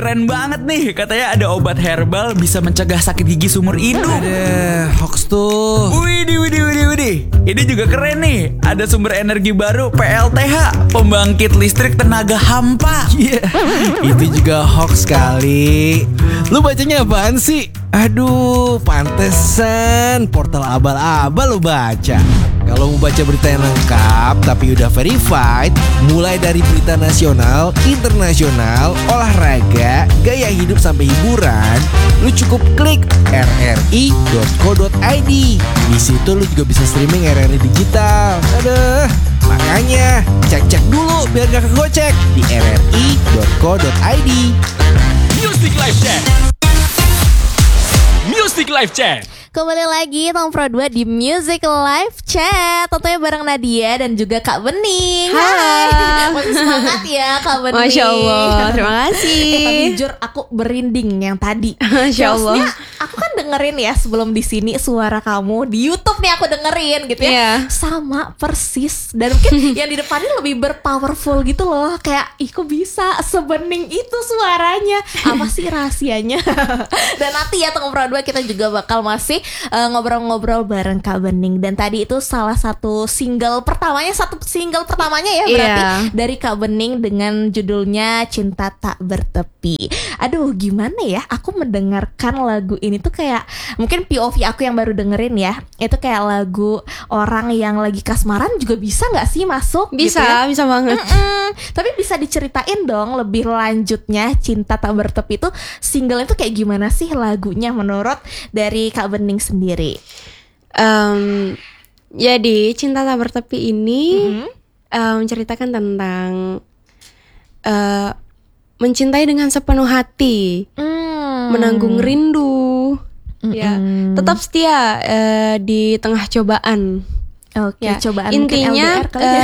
Keren banget nih, katanya ada obat herbal bisa mencegah sakit gigi seumur hidup. Ada hoax tuh. Widih. Ini juga keren nih. Ada sumber energi baru PLTH, pembangkit listrik tenaga hampa. Iya, itu juga hoax kali. Lu bacanya apaan sih? Aduh, pantesan portal abal-abal lu baca. Kalau mau baca berita yang lengkap tapi udah verified, mulai dari berita nasional, internasional, olahraga, gaya hidup sampai hiburan, lu cukup klik rri.co.id. Di situ lu juga bisa streaming RRI digital. Aduh, makanya cek dulu biar gak kegocek di rri.co.id. Music Live Chat. Music Live Chat. Kembali lagi Tong Pro 2 di Music Live Chat. Tentunya bareng Nadia dan juga Kak Bening. Hai. Masih semangat ya Kak Bening. Masya Allah, terima kasih. Tapi jujur aku berinding yang tadi. Masya Allah. Maksudnya aku kan dengerin ya sebelum di sini suara kamu di YouTube nih, aku dengerin gitu ya. Iya. Sama persis. Dan mungkin yang di depan ini lebih berpowerful gitu loh. Kayak ih kok bisa sebening itu suaranya. Apa sih rahasianya? Dan nanti ya Tong Pro 2 kita juga bakal masih ngobrol-ngobrol bareng Kak Bening. Dan tadi itu salah satu single pertamanya ya berarti dari Kak Bening dengan judulnya Cinta Tak Bertepi. Aduh gimana ya, aku mendengarkan lagu ini tuh kayak mungkin POV aku yang baru dengerin ya, itu kayak lagu orang yang lagi kasmaran juga bisa gak sih masuk? Bisa, gitu ya? bisa banget. Tapi bisa diceritain dong lebih lanjutnya Cinta Tak Bertepi itu single itu kayak gimana sih lagunya menurut dari Kak Bening sendiri? Jadi Cinta Tak Bertepi ini menceritakan tentang mencintai dengan sepenuh hati, menanggung rindu, ya, tetap setia di tengah cobaan. Oke, Ya, cobaan intinya mungkin LDR kali ya.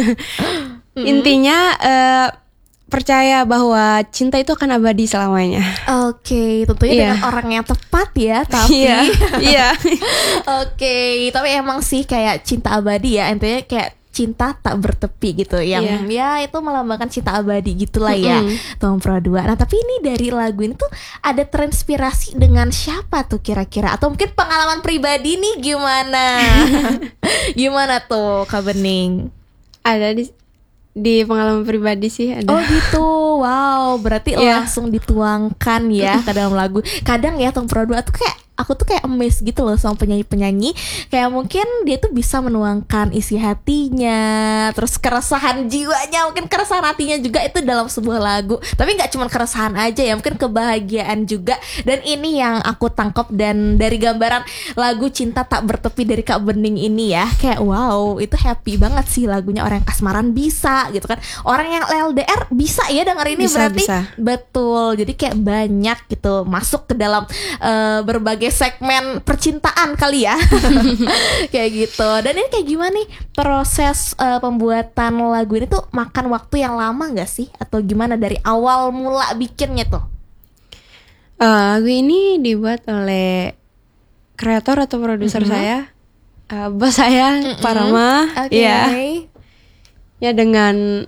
intinya percaya bahwa cinta itu akan abadi selamanya. Oke, tentunya Iya. dengan orang yang tepat ya, tapi Iya. Oke, tapi emang sih kayak cinta abadi ya, intinya kayak cinta tak bertepi gitu, yang ya itu melambangkan cinta abadi gitulah ya, Tong Pro 2. Nah tapi ini dari lagu ini tuh ada terinspirasi dengan siapa tuh kira-kira? Atau mungkin pengalaman pribadi nih gimana? Gimana tuh Kak Bening? Ada di pengalaman pribadi sih ada. Oh gitu, wow, berarti langsung dituangkan ya ke dalam lagu. Kadang ya Tong Pro 2 tuh kayak aku tuh kayak amazed gitu loh sama penyanyi-penyanyi. Kayak mungkin dia tuh bisa menuangkan isi hatinya, terus keresahan jiwanya, mungkin keresahan hatinya juga itu dalam sebuah lagu. Tapi gak cuma keresahan aja ya, mungkin kebahagiaan juga. Dan ini yang aku tangkap dan dari gambaran lagu Cinta Tak Bertepi dari Kak Bening ini ya, kayak wow, itu happy banget sih lagunya. Orang yang kasmaran bisa gitu kan, orang yang LDR bisa ya denger ini, berarti betul. Jadi kayak banyak gitu masuk ke dalam berbagai segmen percintaan kali ya. Kayak gitu. Dan ini kayak gimana nih proses pembuatan lagu ini tuh, makan waktu yang lama gak sih? Atau gimana dari awal mula bikinnya tuh? Lagu ini dibuat oleh kreator atau produser saya, bos saya, Pak Rama. Ya, ya dengan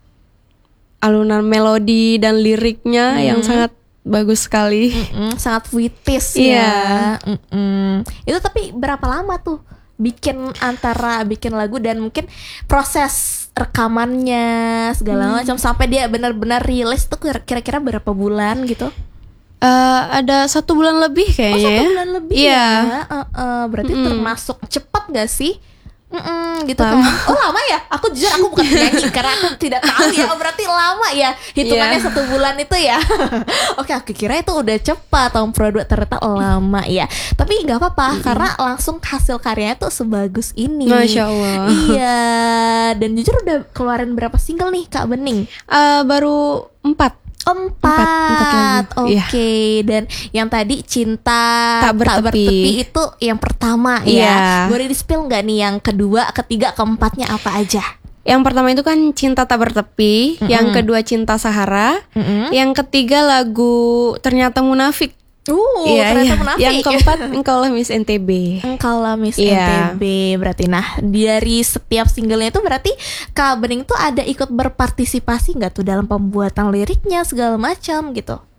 alunan melodi dan liriknya yang sangat bagus sekali. Sangat puitis ya. Itu tapi berapa lama tuh bikin, antara bikin lagu dan mungkin proses rekamannya segala macam sampai dia benar-benar rilis tuh kira-kira berapa bulan gitu? Ada 1 bulan lebih kayaknya. 1 bulan lebih ya. Berarti termasuk cepat gak sih? Gitu kan. Oh lama ya? Aku jujur aku bukan penyanyi karena aku tidak tahu ya. Oh berarti lama ya hitungannya 1 bulan itu ya. Oke, aku kira itu udah cepat. Tong Pro 2 ternyata lama ya. Tapi gak apa-apa karena langsung hasil karyanya tuh sebagus ini. Masya Allah. Iya. Dan jujur udah keluarin berapa single nih Kak Bening? Baru 4. 4 lagu. Oke. Dan yang tadi Cinta Tak Bertepi itu yang pertama ya. Boleh di-spill gak nih yang kedua, ketiga, keempatnya apa aja? Yang pertama itu kan Cinta Tak Bertepi, yang kedua Cinta Sahara, yang ketiga lagu Ternyata Munafik. Ternyata Munafik. Yang keempat Engkaulah Miss NTB. Engkaulah Miss NTB. Berarti nah dari setiap singlenya itu berarti Kak Bening tuh ada ikut berpartisipasi nggak tuh dalam pembuatan liriknya segala macam gitu?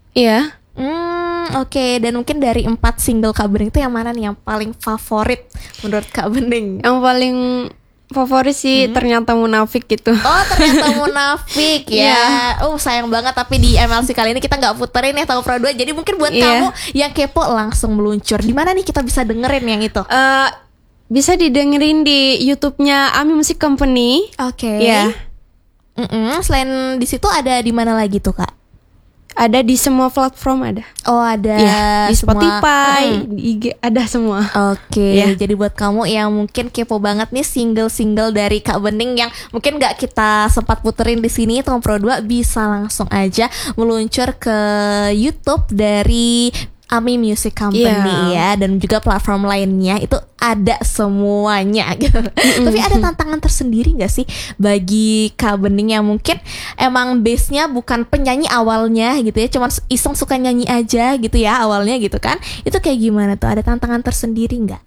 Iya. Oke. Dan mungkin dari 4 single Kak Bening itu yang mana nih yang paling favorit menurut Kak Bening? Yang paling favorit sih Ternyata Munafik gitu. Oh, Ternyata Munafik ya. Sayang banget tapi di MLC kali ini kita nggak puterin ya Tahun Pro 2. Jadi mungkin buat kamu yang kepo langsung meluncur. Di mana nih kita bisa dengerin yang itu? Bisa didengerin di YouTube-nya Ami Music Company. Oke. Ya. Selain di situ ada di mana lagi tuh Kak? Ada di semua platform ada. Oh, ada Di semua. Spotify, di IG ada semua. Oke, Ya. jadi buat kamu yang mungkin kepo banget nih single-single dari Kak Bening yang mungkin nggak kita sempat puterin di sini, Tahun Pro 2 bisa langsung aja meluncur ke YouTube dari Ami Music Company ya, dan juga platform lainnya itu ada semuanya gitu. Tapi ada tantangan tersendiri nggak sih bagi Kak Bening yang mungkin emang base-nya bukan penyanyi awalnya gitu ya, cuma iseng suka nyanyi aja gitu ya awalnya gitu kan? Itu kayak gimana tuh? Ada tantangan tersendiri nggak?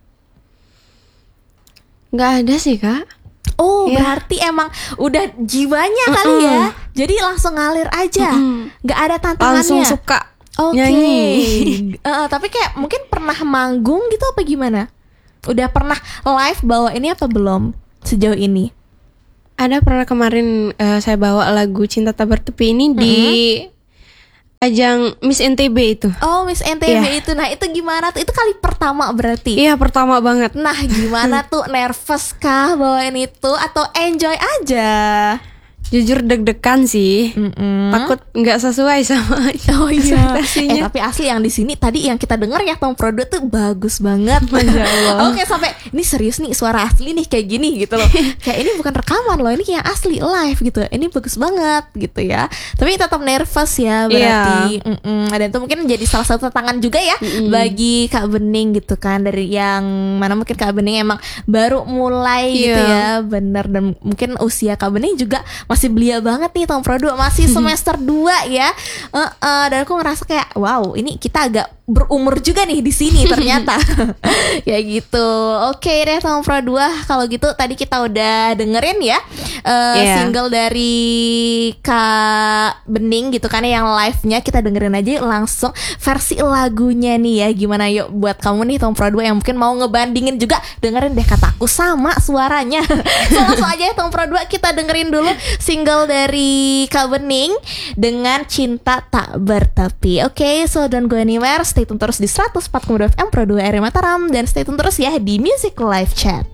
Nggak ada sih Kak. Oh, berarti emang udah jiwanya kali ya. Jadi langsung ngalir aja. Nggak ada tantangannya. Langsung suka Oke. nyanyi. Tapi kayak mungkin pernah manggung gitu apa gimana? Udah pernah live bawa ini apa belum sejauh ini? Ada pernah kemarin saya bawa lagu Cinta Tak Bertepi ini di ajang Miss NTB itu. Oh, Miss NTB itu. Nah, itu gimana tuh? Itu kali pertama berarti. Iya, pertama banget. Nah, gimana tuh? Nervous kah bawain itu atau enjoy aja? Jujur deg-degan sih. Takut nggak sesuai sama Oh iya. ekspektasinya. Tapi asli yang di sini tadi yang kita dengar ya Tahun Pro 2 tuh bagus banget. Masya Allah. Oke, sampai ini serius nih suara asli nih kayak gini gitu loh. Kayak ini bukan rekaman loh, ini yang asli live gitu. Ini bagus banget gitu ya. Tapi tetap nervous ya berarti. Dan itu mungkin jadi salah satu tantangan juga ya bagi Kak Bening gitu kan, dari yang mana mungkin Kak Bening emang baru mulai gitu ya. Bener, dan mungkin usia Kak Bening juga masih belia banget nih Tahun Pro 2, masih semester 2 ya. Dan aku ngerasa kayak wow, ini kita agak berumur juga nih di sini ternyata. Kayak gitu. Oke deh Tahun Pro 2, kalau gitu tadi kita udah dengerin ya single dari Kak Bening gitu kan yang live-nya. Kita dengerin aja yuk langsung versi lagunya nih ya. Gimana yuk buat kamu nih Tahun Pro 2 yang mungkin mau ngebandingin juga, dengerin deh kataku sama suaranya. So langsung aja ya Tahun Pro 2 kita dengerin dulu single dari Kak Bening dengan Cinta Tak Bertepi. Oke, so don't go anywhere, stay tune terus di 104.2 FM Pro 2 RRI Mataram, dan stay tune terus ya di Music Live Chat.